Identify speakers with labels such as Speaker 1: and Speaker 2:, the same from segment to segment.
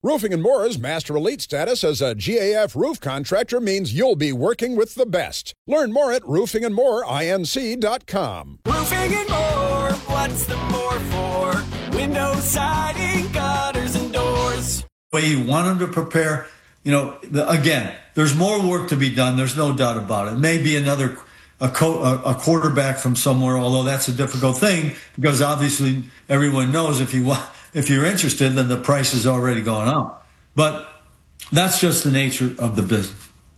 Speaker 1: Roofing & More's Master Elite status as a GAF roof contractor means you'll be working with the best. Learn more at roofingandmoreinc.com.
Speaker 2: Roofing and More, what's the more for? Windows, siding, gutters, and doors.
Speaker 3: The way you want them to prepare, again, there's more work to be done. There's no doubt about it. Maybe a quarterback from somewhere, although that's a difficult thing because obviously everyone knows if you're interested, then the price is already gone up. But that's just the nature of the business.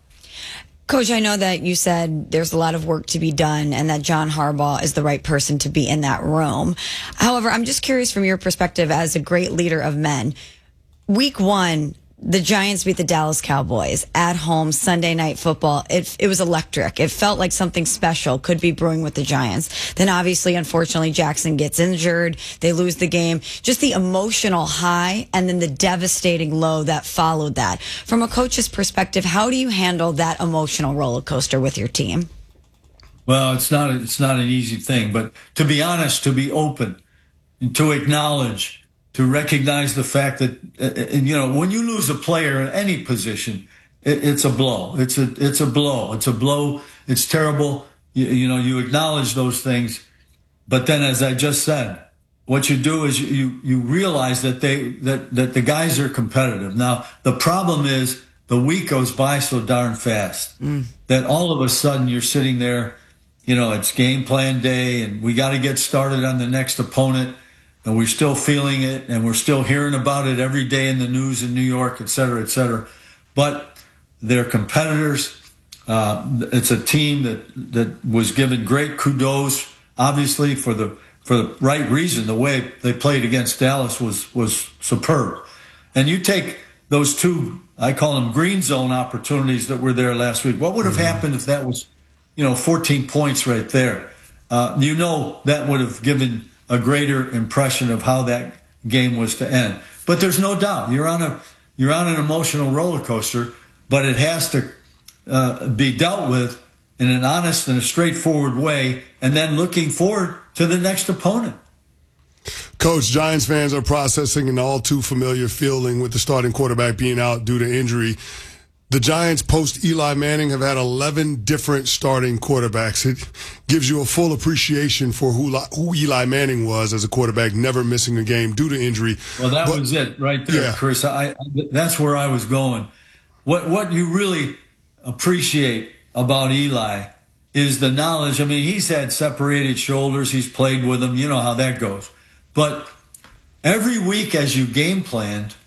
Speaker 4: Coach, I know that you said there's a lot of work to be done and that John Harbaugh is the right person to be in that room. However, I'm just curious from your perspective as a great leader of men. Week 1, the Giants beat the Dallas Cowboys at home, Sunday Night Football. It was electric. It felt like something special could be brewing with the Giants. Then obviously, unfortunately, Jackson gets injured. They lose the game. Just the emotional high and then the devastating low that followed that. From a coach's perspective, how do you handle that emotional roller coaster with your team?
Speaker 3: Well, it's not an easy thing, but to be honest, to be open, and to acknowledge, to recognize the fact that, when you lose a player in any position, it's a blow. It's a blow. It's a blow. It's terrible. You acknowledge those things. But then, as I just said, what you do is you realize that the guys are competitive. Now, the problem is the week goes by so darn fast that all of a sudden you're sitting there, it's game plan day and we got to get started on the next opponent. And we're still feeling it, and we're still hearing about it every day in the news in New York, et cetera, et cetera. But they're competitors. It's a team that was given great kudos, obviously, for the right reason. The way they played against Dallas was superb. And you take those two, I call them green zone opportunities that were there last week. What would have happened if that was, 14 points right there? That would have given a greater impression of how that game was to end. But there's no doubt you're on an emotional roller coaster, but it has to be dealt with in an honest and a straightforward way, and then looking forward to the next opponent.
Speaker 5: Coach, Giants fans are processing an all too familiar feeling with the starting quarterback being out due to injury. The Giants, post Eli Manning, have had 11 different starting quarterbacks. It gives you a full appreciation for who Eli Manning was as a quarterback, never missing a game due to injury.
Speaker 3: Well, that was it right there, Chris. That's where I was going. What you really appreciate about Eli is the knowledge. I mean, he's had separated shoulders. He's played with them. You know how that goes. But every week as you game planned,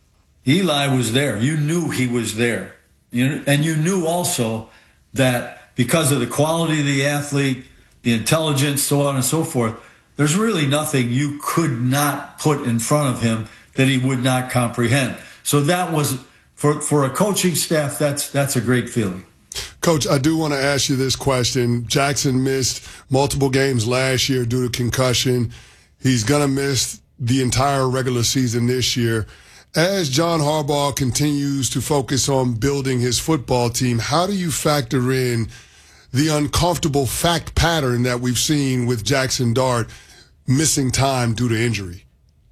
Speaker 3: Eli was there. You knew he was there. And you knew also that because of the quality of the athlete, the intelligence, so on and so forth, there's really nothing you could not put in front of him that he would not comprehend. So that was, for a coaching staff, that's a great feeling.
Speaker 5: Coach, I do want to ask you this question. Jackson missed multiple games last year due to concussion. He's going to miss the entire regular season this year. As John Harbaugh continues to focus on building his football team, how do you factor in the uncomfortable fact pattern that we've seen with Jackson Dart missing time due to injury?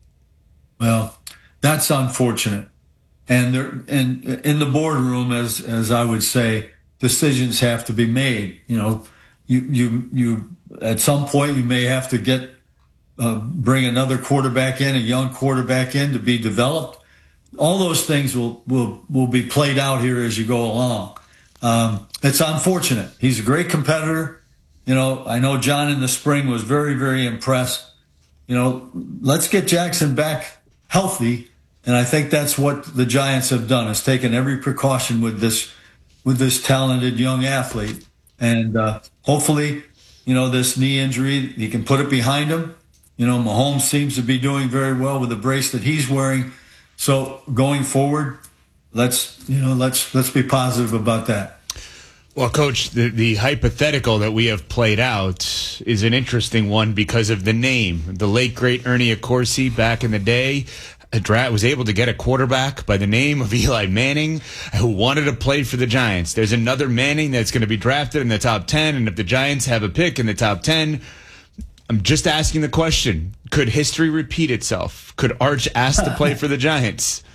Speaker 5: Well,
Speaker 3: that's unfortunate. And in the boardroom, as I would say, decisions have to be made. You at some point you may have to bring another quarterback in, a young quarterback in to be developed. All those things will be played out here as you go along. It's unfortunate. He's a great competitor. I know John in the spring was very, very impressed. Let's get Jackson back healthy. And I think that's what the Giants have done, is taken every precaution with this talented young athlete. And hopefully, this knee injury, he can put it behind him. Mahomes seems to be doing very well with the brace that he's wearing. So going forward, let's be positive about that.
Speaker 6: Well, Coach, the hypothetical that we have played out is an interesting one because of the name. The late, great Ernie Accorsi back in the day was able to get a quarterback by the name of Eli Manning who wanted to play for the Giants. There's another Manning that's going to be drafted in the top 10, and if the Giants have a pick in the top 10, I'm just asking the question, could history repeat itself? Could Arch ask to play for the Giants?